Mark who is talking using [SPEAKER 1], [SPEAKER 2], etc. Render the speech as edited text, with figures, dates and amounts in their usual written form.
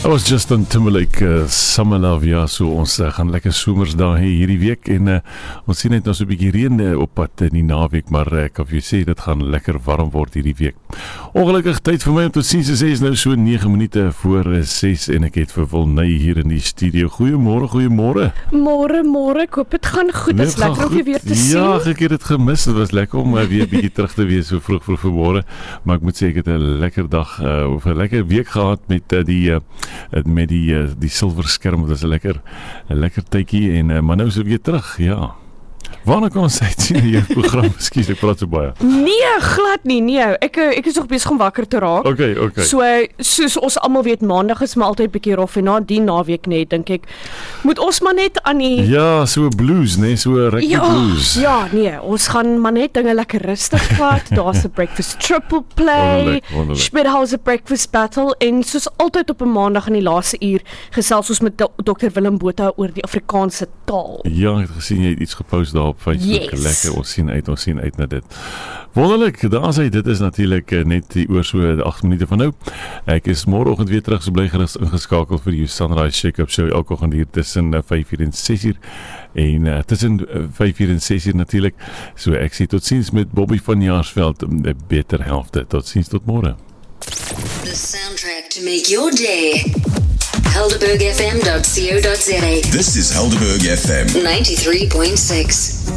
[SPEAKER 1] That was Justin Timberlake, Summer Love, ja, so ons gaan lekker somersdae hê hierdie week en ons sien net nou so 'n bietjie reën op pad in die naweek, maar ek kan vir jou sê dit gaan lekker warm word hierdie week. Ongelukkig tyd vir my om tot sien, is nou so 9 minute voor 6 en ek het vir Wilney hier in die studio. Goeiemôre.
[SPEAKER 2] Môre, ek hoop dit gaan goed. Dit is lekker om jou weer te sien.
[SPEAKER 1] Ja, ek het dit gemis. Dit was lekker om weer 'n bietjie terug te wees so vroeg vanmôre, maar ek moet sê ek het 'n lekker dag of 'n lekker week gehad met die silverskerm. Dit is 'n lekker tydjie en maar nou is ek weer terug, ja. Wanneer kan ons sien in jou program? Ekskuus, ek praat so baie.
[SPEAKER 2] Nee, glad nie, nee. Ek is nog besig om wakker te raak.
[SPEAKER 1] Okay.
[SPEAKER 2] So, soos ons almal weet, maandag is maar altyd 'n bietjie rof en na die naweek net, dink ek, moet ons maar net aan die...
[SPEAKER 1] Ja, so blues, nee, so rugby blues.
[SPEAKER 2] Ja, nee, ons gaan maar net dinge lekker rustig vat. Daar's 'n breakfast triple play, Schmidhauser breakfast battle en soos altyd op 'n maandag in die laaste uur gesels ons met Dr. Willem Botha oor die Afrikaanse taal.
[SPEAKER 1] Ja, ek het gesien jy het iets gepost daar op Facebook.
[SPEAKER 2] Yes.
[SPEAKER 1] Lekker, ons sien uit na dit. Wonderlik, daar sê dit is natuurlik net die oor so 8 minute van nou. Ek is môreoggend weer terug, so bly gerus ingeskakel vir die Sunrise Shake-up show elke oggend hier tussen 5:00 en 6:00 en tussen 5:00 en 6:00 natuurlik. So ek sê totsiens met Bobby van Jaarsveld, 'n beter helfte. Totsiens tot môre.
[SPEAKER 3] The soundtrack to make your day. helderbergfm.co.za.
[SPEAKER 4] This is Helderberg FM
[SPEAKER 3] 93.6.